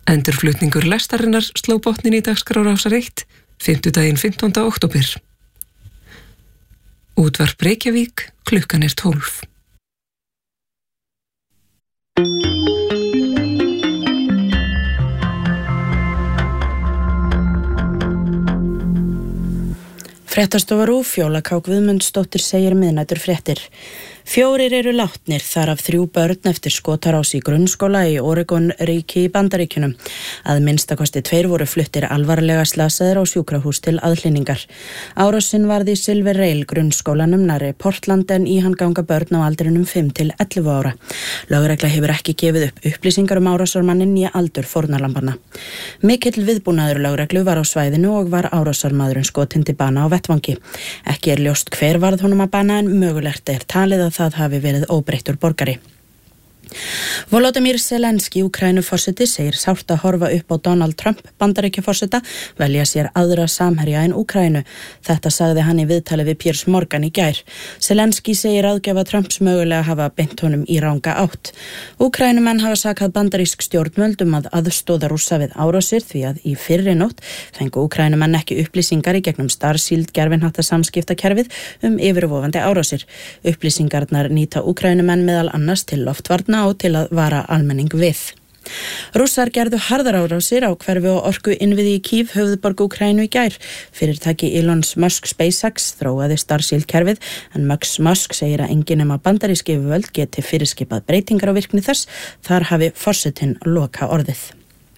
Endurflutningur lestarinnar sló botnin í dagskrá Rásar 1, fimmtudaginn 15. október. Útvarp Reykjavík, klukkan 12. Fréttastofa RÚV, Fjóla K. Guðmundsdóttir segir miðnætur fréttir. 4 eru látnir, þar af 3 börn eftir skotarás í grunnskóla í Oregon ríki í Bandaríkjunum. Að minnstakosti 2 voru fluttir alvarlega slasaðir á sjúkrahús til aðhlynningar. Árásin varð í Silver Rail grunnskólanum nærri Portland en í hann ganga börn á aldrinum 5 til 11 ára. Lögregla hefur ekki gefið upp upplýsingar árásarmanninn í aldur fórnarlambanna. Mikill viðbúnaður lögreglu var á svæðinu og var árásarmaðurinn skotinn til bana á vettvangi. Ekki ljóst hver varð honum að bana en mögulegt talið að það hafi verið óbreyttur borgari. Volodymyr Zelenský, Úkraínuforseti, segir sárt að horfa upp á Donald Trump, Bandaríkjaforseta, velja sér aðra samherja en Úkraínu. Þetta sagði hann í viðtali við Piers Morgan í gær. Zelenský segir aðgjafa Trumps mögulega hafa beint honum í ranga átt. Úkraínumenn hafa sakað bandarísk stjórnvöld að aðstoða Rússa við árásir því að í fyrri nótt fengu Úkraínumenn ekki upplýsingar í gegnum Starseed gervihnattarsamskiptakerfið yfirvofandi árásir. Upplýsingarnar nýta Úkraínumenn meðal annars til loftvarna og til að vara almenning við. Rússar gerðu harðar árásir á hverfi og orku innviði í Kyiv, höfuðborg Úkraínu í gær. Fyrirtæki Elon Musk SpaceX þróaði Starseed kerfið en Musk segir að enginn nema bandarísk yfirvöld geti fyrirskipað breytingar á virkni þess, þar hafi forsetinn loka orðið.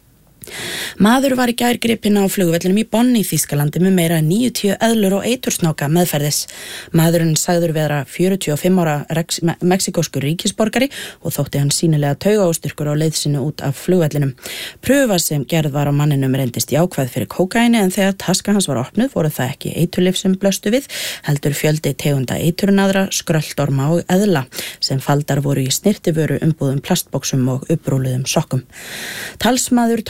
Maður var í gær gripinn á flugvellinum í Bonn í Þýskalandi með meira en 90 eðlur og eitursnáka meðferðis. Maðurinn sagður vera 45 ára mexíkóskur ríkisborgari og þótti hann sýnilega taugaóstyrkur á leið sinni út af flugvellinum. Pröfa sem gerð var á manninum reyndist jákvæð fyrir kókaíni en þegar taska hans var opnuð voru það ekki eiturlyf sem blöstu við, heldur fjöldi tegunda eiturnaðra, skröltorma og eðla sem faldar voru í snirtivöru umbúðum plastboxum og upprúluðum sokkum. Talsmaður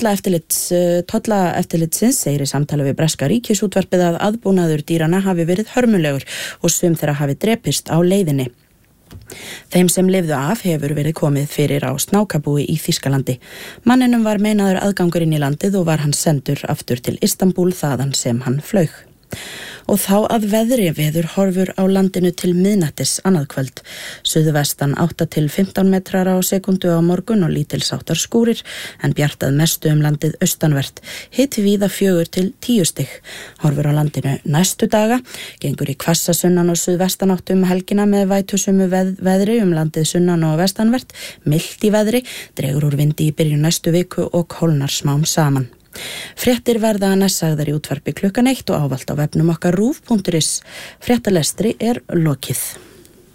tollaeftirlitsins segir í samtali við breska ríkisútvarpið að aðbúnaður dýrana hafi verið hörmulegur og sum þeirra hafi drepist á leiðinni. Þeim sem lifðu af hefur verið komið fyrir á snákabúi í Þýskalandi. Manninum var meinaður aðgangur inn í landið og var hann sendur aftur til Istanbúl þaðan sem hann flaug. Og þá að veðri, veður horfur á landinu til miðnættis annað kvöld. Suðvestan 8 til 15 metrar á sekundu á morgun og lítilsháttar skúrir en bjartað mestu landið austanvert. Hiti víða 4 til 10 stig. Horfur á landinu næstu daga, gengur í hvassa sunnan og suðvestanátt helgina með vætusumu veðri landið sunnan og vestanvert, milt í veðri, dregur úr vindi í byrjun næstu viku og kólnar smám saman. Fréttir verða næstsagðar í útvarpi klukkan 1 og ávallt á vefnum okkar ruv.is. Fréttalestri lokið.